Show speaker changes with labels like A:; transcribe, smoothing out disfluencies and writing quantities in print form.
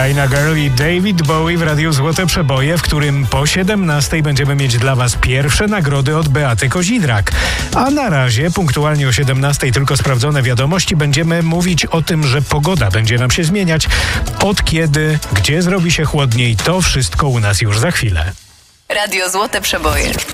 A: China Girl i David Bowie w Radiu Złote Przeboje, w którym po 17 będziemy mieć dla Was pierwsze nagrody od Beaty Kozidrak. A na razie, punktualnie o 17 tylko sprawdzone wiadomości, będziemy mówić o tym, że pogoda będzie nam się zmieniać. Od kiedy, gdzie zrobi się chłodniej, to wszystko u nas już za chwilę.
B: Radio Złote Przeboje.